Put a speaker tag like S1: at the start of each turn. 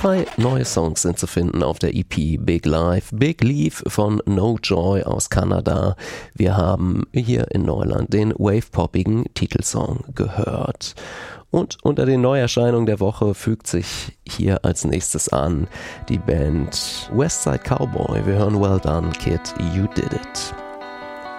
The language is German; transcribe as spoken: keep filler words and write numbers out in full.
S1: Zwei neue Songs sind zu finden auf der E P Big Life. Big Leaf von No Joy aus Kanada. Wir haben hier in Neuland den wave-poppigen Titelsong gehört. Und unter den Neuerscheinungen der Woche fügt sich hier als nächstes an die Band Westside Cowboy. Wir hören Well Done, Kid, You Did It.